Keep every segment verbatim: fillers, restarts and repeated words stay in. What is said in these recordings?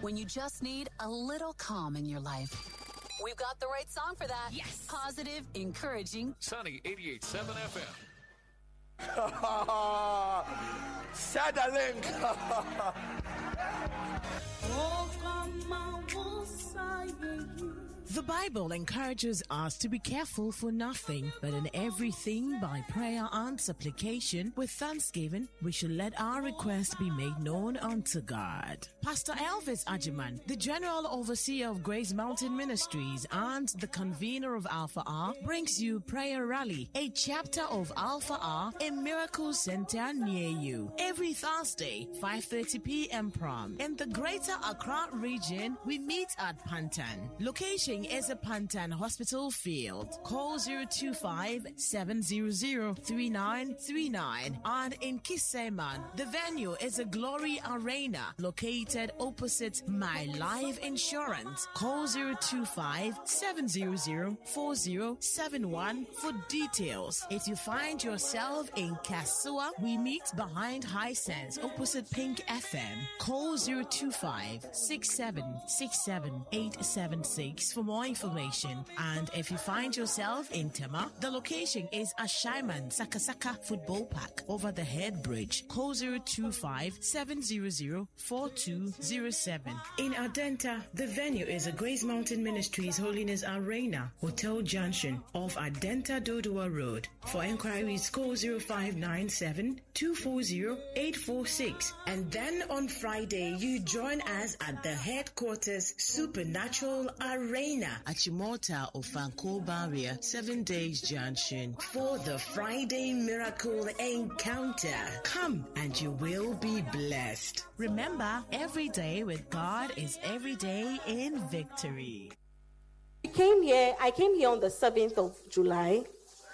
When you just need a little calm in your life. We've got the right song for that. Yes. Positive, encouraging. Sunny eighty-eight point seven F M. Share the link. The Bible encourages us to be careful for nothing, but in everything by prayer and supplication with thanksgiving, we should let our requests be made known unto God. Pastor Elvis Ajiman, the General Overseer of Grace Mountain Ministries and the convener of Alpha R, brings you Prayer Rally, a chapter of Alpha R, a miracle center near you. Every Thursday, five thirty p.m. prompt. In the Greater Accra region, we meet at Pantan. Location is a Pantan Hospital Field. Call zero two five, seven zero zero, three nine three nine. And in Kiseman, the venue is a Glory Arena located opposite My Life Insurance. Call zero two five, seven zero zero, four zero seven one for details. If you find yourself in Kasua, we meet behind High Sense opposite Pink F M. Call zero two five, six seven six seven, eight seven six for more information. And if you find yourself in Tema, the location is Ashaiman Sakasaka Football Park over the Head Bridge. Call zero two five, seven zero zero, four two zero seven. In Adenta, the venue is a Grace Mountain Ministries Holiness Arena, Hotel Junction off Adenta Dodua Road. For inquiries, call zero five nine seven, two four zero, eight four six. And then on Friday, you join us at the headquarters Supernatural Arena at Chimota Ofanko Barrier, Seven Days Junction for the Friday Miracle Encounter. Come and you will be blessed. Remember, every day with God is every day in victory. I came here, I came here on the seventh of July.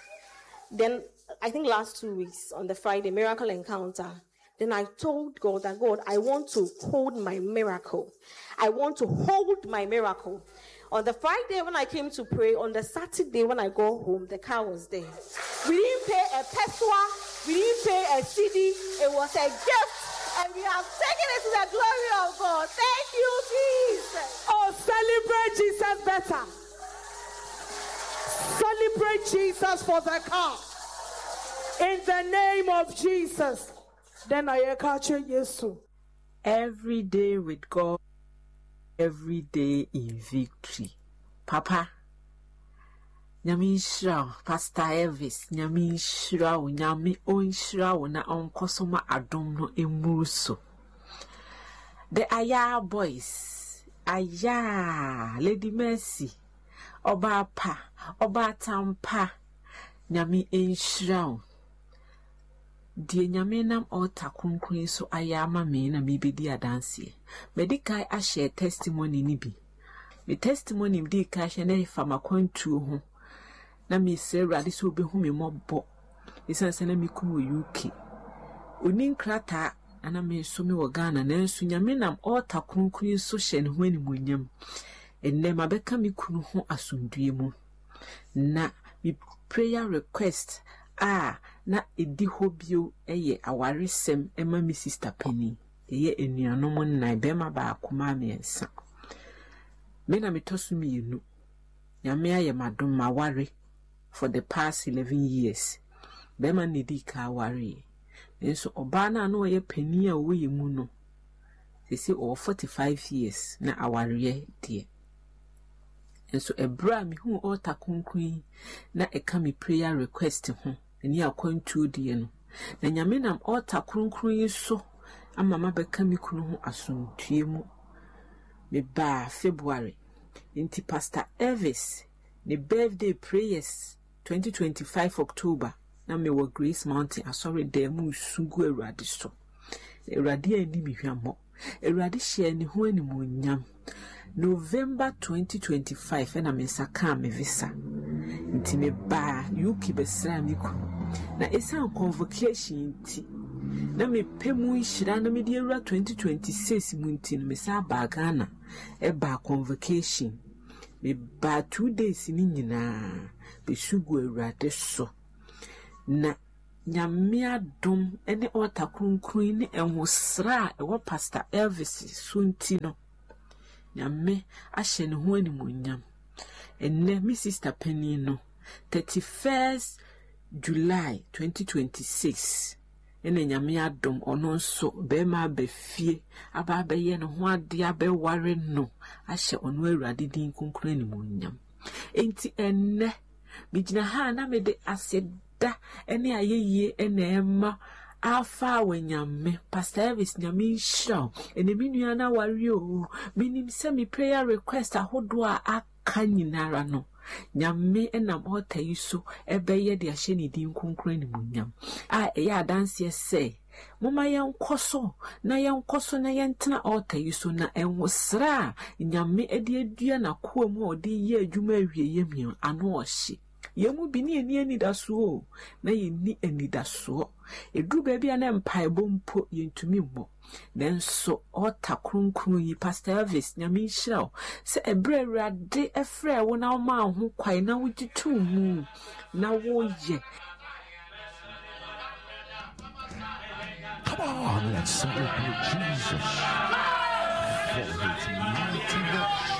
Then, I think last two weeks on the Friday Miracle Encounter. Then I told God that, God, I want to hold my miracle. I want to hold my miracle. On the Friday when I came to pray, on the Saturday when I go home, the car was there. We didn't pay a peswa, we didn't pay a C D, it was a gift, and we have taken it to the glory of God. Thank you, Jesus. Oh, celebrate Jesus better. Celebrate Jesus for the car. In the name of Jesus. Then I catch you. Every day with God, every day in victory. Papa, Nyami Shra, Pastor Elvis, Nyami Shra, Nyami On Shra, na on Kosoma Adomno Emuruso. The Aya boys, Aya, Lady Mercy, Oba Pa, Oba Tampa, Nyami Enshra. Die nyame nam altar konkrin so ayama me na me bedi adanse. Medical a share testimony ni bi. Me testimony di ka share na ifa makwantu ho. Na me se rade so obehu me mobbo. Isanse na me kunu U K. Oni nkrata ana me so me wo Ghana na nsu nyame nam altar konkrin so share ne ho animonyam. Enne mabeka me kunu ho asundue mu. Na me prayer request ah na edi hobio eye awaresem ema mi sister Penny eye enuanom nnan bema ba akoma mensa me na metosu mi yenu nyame aye madom maware for the past eleven years bema nedi ka ware enso oba na no ye Penny a wo yemu no sisi o forty-five years na aware die enso ebra mi hu altar konkrin na eka mi prayer request ho eni akwantu die no na nyame nam altar konkrin so amama beka mi kunu ho asomtue mu me ba February inti Pastor Elvis the birthday prayers twenty twenty-five October na me wo Grace Mountain asori dem sugu Erade so Erade ani mi hwamo Erade share ni ho ani mo nyam November twenty twenty-five na me saka me visa nti me ba U K besra mi ku na esa convocation nti na me pemu nhira na me di ewura twenty twenty-six mu nti me sa ba Ghana e ba convocation me ba two days ni nyina be sugu Erade so na nyame adom ene altar kronkron ne enhosra e wo Pastor Elvis so nti no nyame ahye ne ho animonyam enne mi sister Penny no thirty-first July twenty twenty-six ene nyame adom ono nso be ma befie aba beye ne ho ade abeware no ahye ono awurade din konkro animonyam enti enne bigina ha na me de aseda ene ayeye ene ema afa wanyame Pastor Elvis nyame show ene minua na ware o minim se mi prayer request ahodo a aka nyinara no nyame enam ota yiso ebeye de ahye ne din konkro animonyam a eya adanse se moma yenkoso na yenkoso na yentena ota yiso na enwosra nyame ede adua na koamu odi ye adwuma awie yemia ano ohye yemu bi ni eni anidaso na yeni anidaso edu baabi ana mpaebo mpo yentumi mmo nenso ota kronkron yi Pastor Elvis nyame nhiraw se ebre awurade efre wo na ma ho kwai na wugitu mu na wo ye. Come on, let's celebrate Jesus for his mighty works.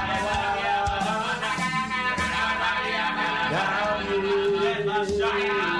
Yeah.